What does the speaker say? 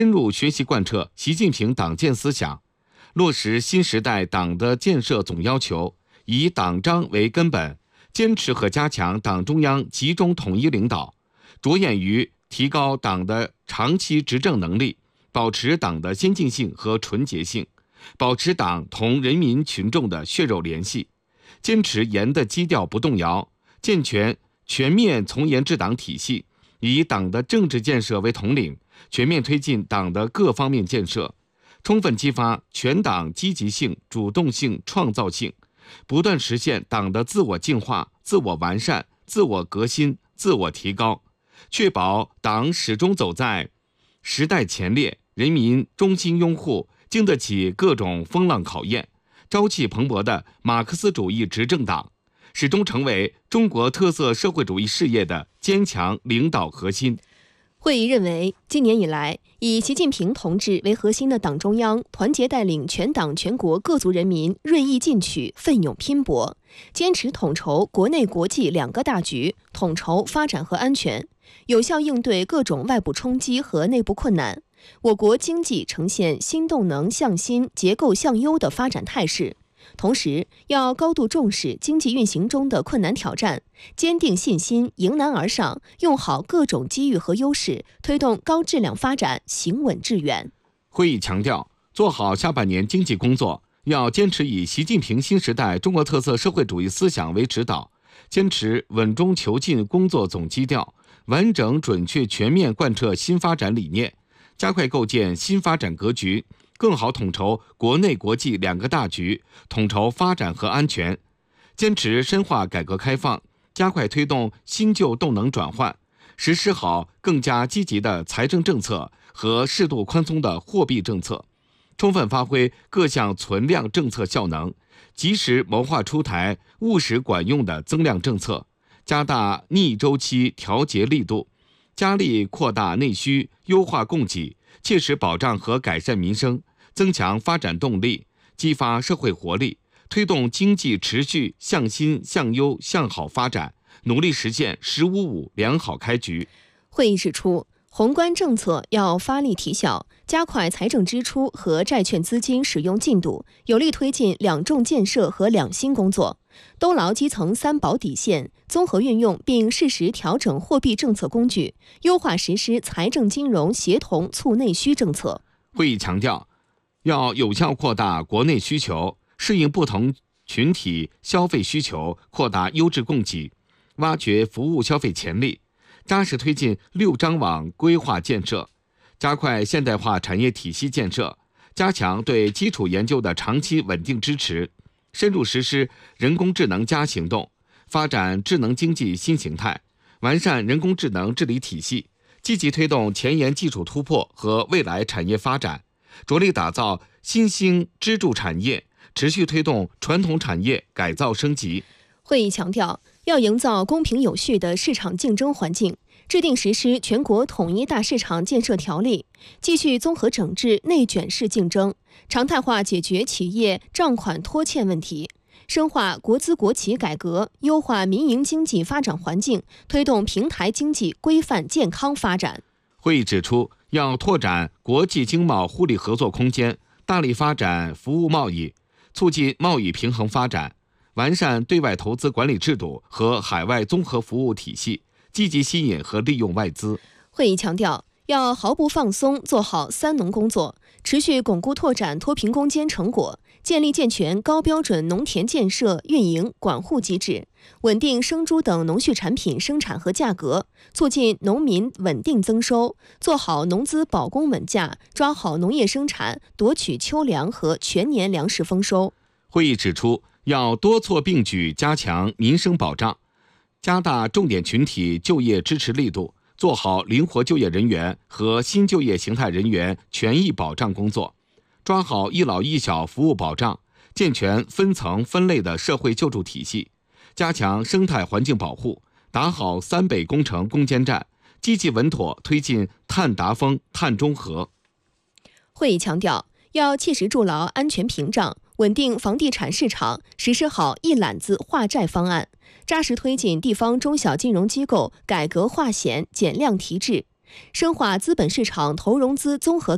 深入学习贯彻习近平党建思想，落实新时代党的建设总要求，以党章为根本，坚持和加强党中央集中统一领导，着眼于提高党的长期执政能力，保持党的先进性和纯洁性，保持党同人民群众的血肉联系，坚持严的基调不动摇，健全全面从严治党体系，以党的政治建设为统领，全面推进党的各方面建设，充分激发全党积极性、主动性、创造性，不断实现党的自我净化、自我完善、自我革新、自我提高，确保党始终走在时代前列，人民衷心拥护，经得起各种风浪考验，朝气蓬勃的马克思主义执政党，始终成为中国特色社会主义事业的坚强领导核心。 会议认为，今年以来，以习近平同志为核心的党中央团结带领全党全国各族人民锐意进取、奋勇拼搏，坚持统筹国内国际两个大局，统筹发展和安全，有效应对各种外部冲击和内部困难，我国经济呈现新动能向新、结构向优的发展态势。同时，要高度重视经济运行中的困难挑战，坚定信心，迎难而上，用好各种机遇和优势，推动高质量发展，行稳致远。 会议强调，做好下半年经济工作，要坚持以习近平新时代中国特色社会主义思想为指导，坚持稳中求进工作总基调，完整准确全面贯彻新发展理念，加快构建新发展格局，更好统筹国内国际两个大局，统筹发展和安全，坚持深化改革开放，加快推动新旧动能转换，实施好更加积极的财政政策和适度宽松的货币政策，充分发挥各项存量政策效能，及时谋划出台务实管用的增量政策，加大逆周期调节力度，加力扩大内需，优化供给，切实保障和改善民生，增强发展动力，激发社会活力，推动经济持续向新、向优、向好发展，努力实现“十五五”良好开局。 会议指出，宏观政策要发力提效，加快财政支出和债券资金使用进度，有力推进两重建设和两新工作，兜牢基层三保底线，综合运用并适时调整货币政策工具，优化实施财政金融协同促内需政策。 会议强调，要有效扩大国内需求，适应不同群体消费需求，扩大优质供给，挖掘服务消费潜力，扎实推进6张网规划建设，加快现代化产业体系建设，加强对基础研究的长期稳定支持，深入实施人工智能+行动，发展智能经济新形态，完善人工智能治理体系，积极推动前沿技术突破和未来产业发展，着力打造新兴支柱产业，持续推动传统产业改造升级。 会议强调，要营造公平有序的市场竞争环境，制定实施全国统一大市场建设条例，继续综合整治内卷式竞争，常态化解决企业账款拖欠问题，深化国资国企改革，优化民营经济发展环境，推动平台经济规范健康发展。 会议指出，要拓展国际经贸互利合作空间，大力发展服务贸易，促进贸易平衡发展，完善对外投资管理制度和海外综合服务体系，积极吸引和利用外资。 会议强调，要毫不放松做好三农工作，持续巩固拓展脱贫攻坚成果，建立健全高标准农田建设、运营、管护机制，稳定生猪等农畜产品生产和价格，促进农民稳定增收，做好农资保供稳价，抓好农业生产，夺取秋粮和全年粮食丰收。 会议指出，要多措并举加强民生保障，加大重点群体就业支持力度，做好灵活就业人员和新就业形态人员权益保障工作，抓好一老一小服务保障，健全分层分类的社会救助体系，加强生态环境保护，打好三北工程攻坚战，积极稳妥推进碳达峰、碳中和。 会议强调，要切实筑牢安全屏障，稳定房地产市场，实施好一揽子化债方案，扎实推进地方中小金融机构改革化险、减量提质，深化资本市场投融资综合